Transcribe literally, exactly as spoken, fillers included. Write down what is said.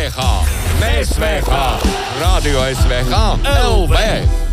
K, M S V K, Radio S V K L V.